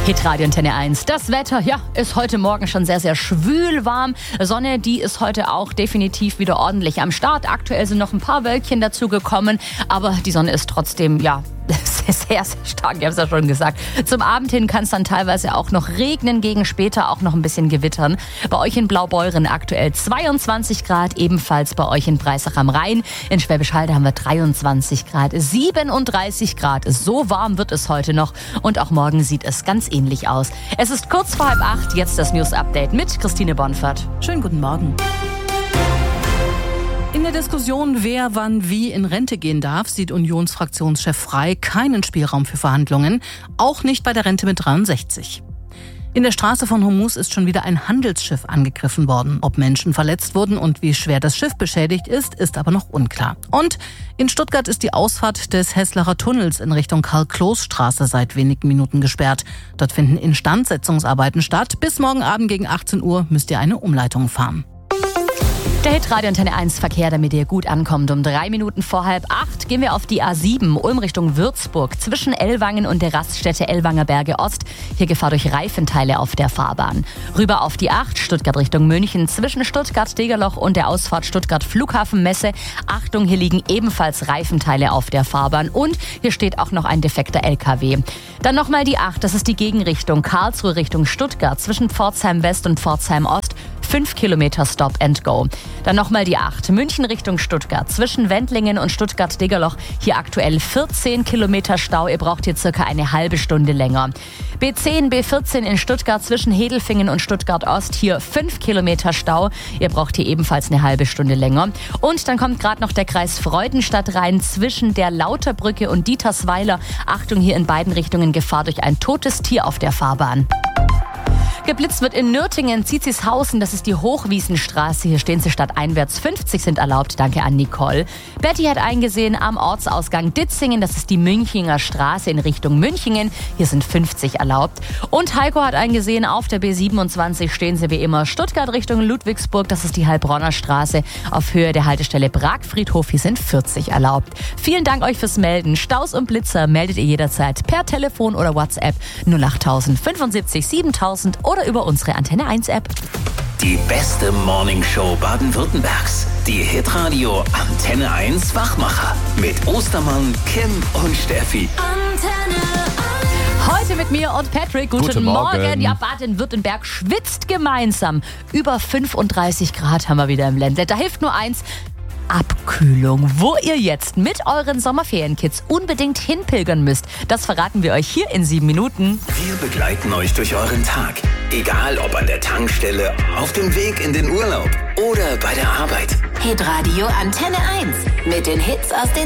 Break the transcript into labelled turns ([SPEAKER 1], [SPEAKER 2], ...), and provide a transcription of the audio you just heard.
[SPEAKER 1] Hitradio Antenne 1. Das Wetter, ist heute Morgen schon sehr, sehr schwül warm. Sonne, die ist heute auch definitiv wieder ordentlich am Start. Aktuell sind noch ein paar Wölkchen dazu gekommen, aber die Sonne ist trotzdem, sehr, sehr stark, ich habe es ja schon gesagt. Zum Abend hin kann es dann teilweise auch noch regnen, gegen später auch noch ein bisschen gewittern. Bei euch in Blaubeuren aktuell 22 Grad, ebenfalls bei euch in Breisach am Rhein. In Schwäbisch Hall haben wir 23 Grad, 37 Grad. So warm wird es heute noch und auch morgen sieht es ganz ähnlich aus. Es ist kurz vor 7:30, jetzt das News-Update mit Christine Bonfert.
[SPEAKER 2] Schönen guten Morgen. In der Diskussion, wer wann wie in Rente gehen darf, sieht Unionsfraktionschef Frey keinen Spielraum für Verhandlungen, auch nicht bei der Rente mit 63. In der Straße von Hormuz ist schon wieder ein Handelsschiff angegriffen worden. Ob Menschen verletzt wurden und wie schwer das Schiff beschädigt ist aber noch unklar. Und in Stuttgart ist die Ausfahrt des Heßlerer Tunnels in Richtung Karl-Kloß-Straße seit wenigen Minuten gesperrt. Dort finden Instandsetzungsarbeiten statt. Bis morgen Abend gegen 18 Uhr müsst ihr eine Umleitung fahren.
[SPEAKER 1] Der Hitradio Antenne 1 Verkehr, damit ihr gut ankommt. Um 3 Minuten vor 7:30 gehen wir auf die A7 Ulm Richtung Würzburg zwischen Ellwangen und der Raststätte Ellwanger Berge Ost. Hier Gefahr durch Reifenteile auf der Fahrbahn. Rüber auf die 8 Stuttgart Richtung München zwischen Stuttgart-Degerloch und der Ausfahrt Stuttgart Flughafenmesse. Achtung, hier liegen ebenfalls Reifenteile auf der Fahrbahn und hier steht auch noch ein defekter LKW. Dann nochmal die 8, das ist die Gegenrichtung Karlsruhe Richtung Stuttgart zwischen Pforzheim West und Pforzheim Ost. 5 Kilometer Stop and Go. Dann nochmal die 8. München Richtung Stuttgart. Zwischen Wendlingen und Stuttgart-Degerloch. Hier aktuell 14 Kilometer Stau. Ihr braucht hier circa eine halbe Stunde länger. B10, B14 in Stuttgart zwischen Hedelfingen und Stuttgart-Ost. Hier 5 Kilometer Stau. Ihr braucht hier ebenfalls eine halbe Stunde länger. Und dann kommt gerade noch der Kreis Freudenstadt rein zwischen der Lauterbrücke und Dietersweiler. Achtung, hier in beiden Richtungen Gefahr durch ein totes Tier auf der Fahrbahn. Geblitzt wird in Nürtingen, Zizishausen, das ist die Hochwiesenstraße. Hier stehen sie stadteinwärts. 50 sind erlaubt, danke an Nicole. Betty hat eingesehen am Ortsausgang Ditzingen, das ist die Münchinger Straße in Richtung Münchingen. Hier sind 50 erlaubt. Und Heiko hat eingesehen, auf der B27 stehen sie wie immer Stuttgart Richtung Ludwigsburg, das ist die Heilbronner Straße. Auf Höhe der Haltestelle Pragfriedhof, hier sind 40 erlaubt. Vielen Dank euch fürs Melden. Staus und Blitzer meldet ihr jederzeit per Telefon oder WhatsApp 08000 75 7000 oder über unsere Antenne 1 App.
[SPEAKER 3] Die beste Morningshow Baden-Württembergs. Die Hitradio Antenne 1 Wachmacher. Mit Ostermann, Kim und Steffi.
[SPEAKER 1] Antenne 1. Heute mit mir und Patrick. Guten Morgen. Ja, Baden-Württemberg schwitzt gemeinsam. Über 35 Grad haben wir wieder im Ländle. Da hilft nur eins. Abkühlung. Wo ihr jetzt mit euren Sommerferienkids unbedingt hinpilgern müsst, das verraten wir euch hier in 7 Minuten.
[SPEAKER 3] Wir begleiten euch durch euren Tag. Egal ob an der Tankstelle, auf dem Weg in den Urlaub oder bei der Arbeit.
[SPEAKER 4] Hitradio Antenne 1 mit den Hits aus den